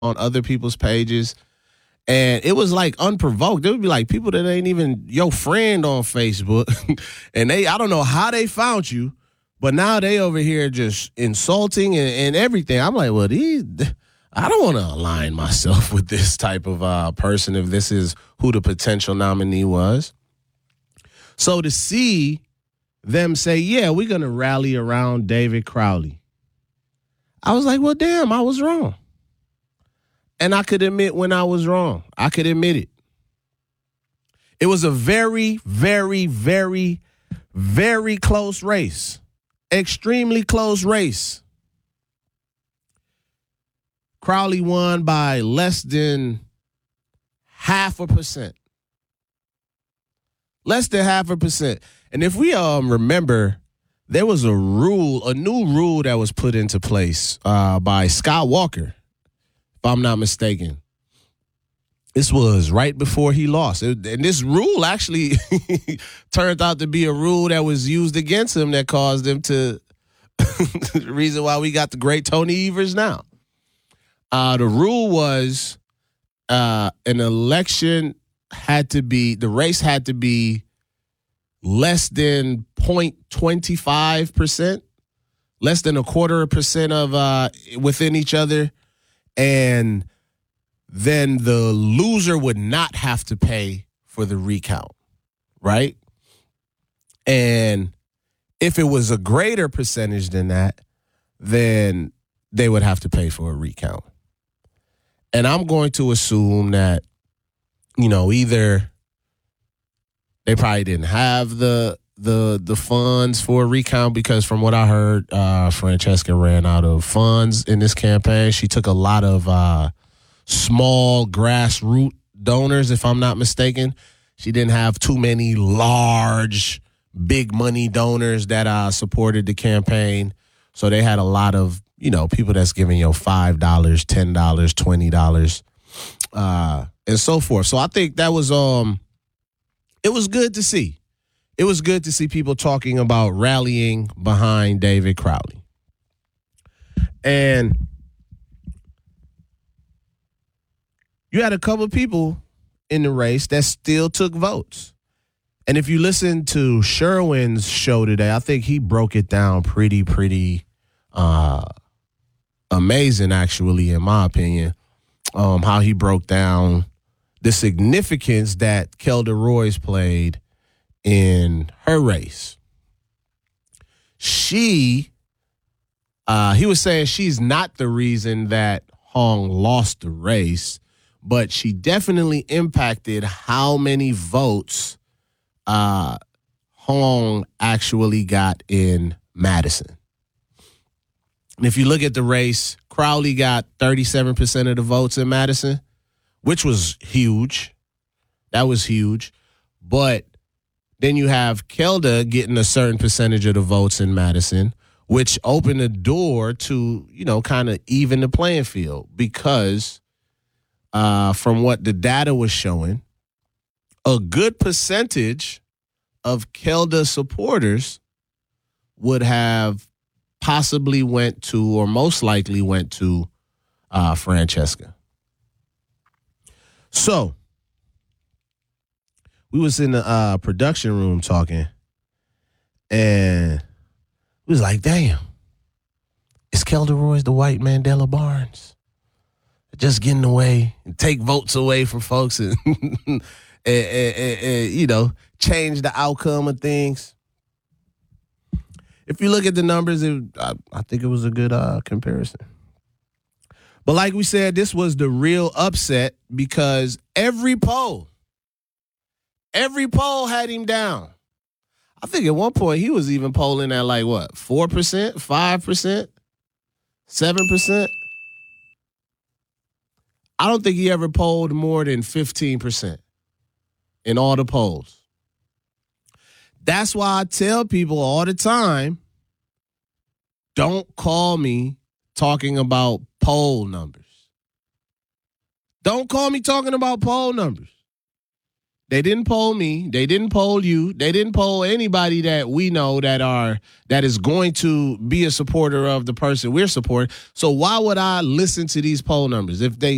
on other people's pages. And it was like unprovoked. It would be like people that ain't even your friend on Facebook. And I don't know how they found you, but now they over here just insulting and everything. I'm like, well, I don't want to align myself with this type of person if this is who the potential nominee was. So to see them say, yeah, we're going to rally around David Crowley, I was like, well, damn, I was wrong. And I could admit when I was wrong. I could admit it. It was a very, very, very, very close race. Extremely close race. Crowley won by less than 0.5%. Less than 0.5%. And if we remember, there was a new rule that was put into place by Scott Walker, if I'm not mistaken. This was right before he lost. And this rule actually turned out to be a rule that was used against him that caused him to the reason why we got the great Tony Evers now. The rule was an election the race had to be less than 0.25%, less than 0.25% of within each other. And then the loser would not have to pay for the recount, right? And if it was a greater percentage than that, then they would have to pay for a recount. And I'm going to assume that, either they probably didn't have the funds for a recount because from what I heard, Francesca ran out of funds in this campaign. She took a lot of small grassroots donors, if I'm not mistaken. She didn't have too many large, big money donors that supported the campaign. So they had a lot of, people that's giving $5, $10, $20, and so forth. So I think that was it was good to see. It was good to see people talking about rallying behind David Crowley. And you had a couple of people in the race that still took votes. And if you listen to Sherwin's show today, I think he broke it down pretty amazing, actually, in my opinion, how he broke down the significance that Kelda Royce played in her race. He was saying she's not the reason that Hong lost the race, but she definitely impacted how many votes Hong actually got in Madison. And if you look at the race, Crowley got 37% of the votes in Madison, which was huge. That was huge. But then you have Kelda getting a certain percentage of the votes in Madison, which opened the door to, kind of even the playing field because from what the data was showing, a good percentage of Kelda supporters would have possibly went to, or most likely went to, Francesca. So we was in the production room talking, and we was like, damn, is Kelda Royce the white Mandela Barnes? Just getting away and take votes away from folks and, and change the outcome of things. If you look at the numbers, I think it was a good comparison. But like we said, this was the real upset because every poll had him down. I think at one point he was even polling at 4%, 5%, 7%. I don't think he ever polled more than 15% in all the polls. That's why I tell people all the time, don't call me talking about poll numbers. Don't call me talking about poll numbers. They didn't poll me. They didn't poll you. They didn't poll anybody that we know that is going to be a supporter of the person we're supporting. So why would I listen to these poll numbers? If they